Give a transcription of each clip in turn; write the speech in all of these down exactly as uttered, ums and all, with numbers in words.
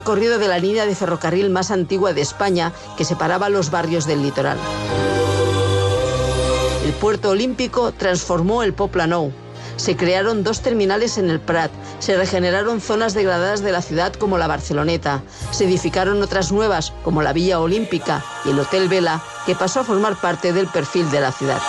Corrido de la línea de ferrocarril más antigua de España que separaba los barrios del litoral. El puerto olímpico transformó el Poble Nou. Se crearon dos terminales en el Prat, se regeneraron zonas degradadas de la ciudad como la Barceloneta, se edificaron otras nuevas como la Villa Olímpica y el Hotel Vela, que pasó a formar parte del perfil de la ciudad.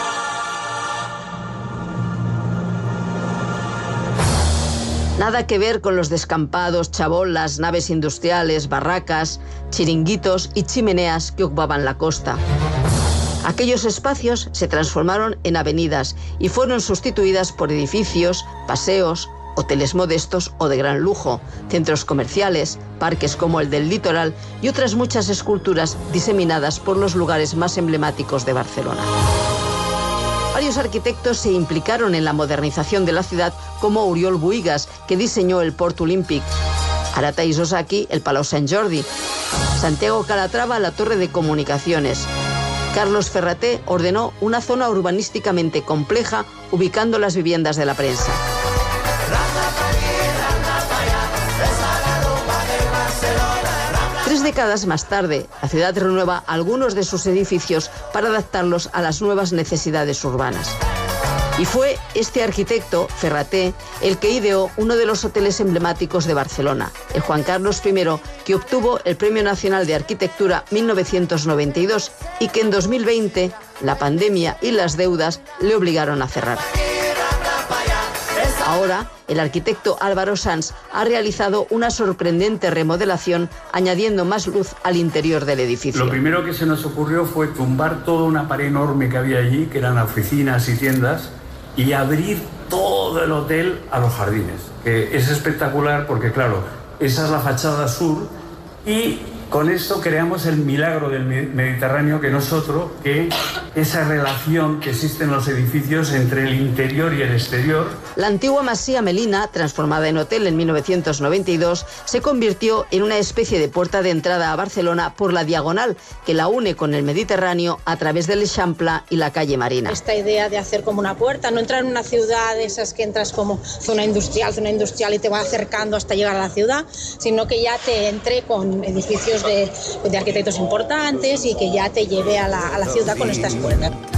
Nada que ver con los descampados, chabolas, naves industriales, barracas, chiringuitos y chimeneas que ocupaban la costa. Aquellos espacios se transformaron en avenidas y fueron sustituidas por edificios, paseos, hoteles modestos o de gran lujo, centros comerciales, parques como el del Litoral y otras muchas esculturas diseminadas por los lugares más emblemáticos de Barcelona. Varios arquitectos se implicaron en la modernización de la ciudad, como Oriol Buigas, que diseñó el Port Olímpic, Arata Isozaki, el Palau Sant Jordi, Santiago Calatrava, la Torre de Comunicaciones. Carlos Ferraté ordenó una zona urbanísticamente compleja, ubicando las viviendas de la prensa. Tres décadas más tarde, la ciudad renueva algunos de sus edificios para adaptarlos a las nuevas necesidades urbanas. Y fue este arquitecto, Ferraté, el que ideó uno de los hoteles emblemáticos de Barcelona, el Juan Carlos primero, que obtuvo el Premio Nacional de Arquitectura mil novecientos noventa y dos y que en dos mil veinte, la pandemia y las deudas le obligaron a cerrar. Ahora, el arquitecto Álvaro Sanz ha realizado una sorprendente remodelación, añadiendo más luz al interior del edificio. Lo primero que se nos ocurrió fue tumbar toda una pared enorme que había allí, que eran oficinas y tiendas, y abrir todo el hotel a los jardines, que es espectacular porque, claro, esa es la fachada sur y con esto creamos el milagro del Mediterráneo, que no es otro que esa relación que existe en los edificios entre el interior y el exterior. La antigua Masía Melina, transformada en hotel en mil novecientos noventa y dos, se convirtió en una especie de puerta de entrada a Barcelona por la diagonal que la une con el Mediterráneo a través del Eixample y la calle Marina. Esta idea de hacer como una puerta, no entrar en una ciudad de esas que entras como zona industrial, zona industrial y te va acercando hasta llegar a la ciudad, sino que ya te entre con edificios De, de arquitectos importantes y que ya te lleve a la, a la ciudad con estas puertas.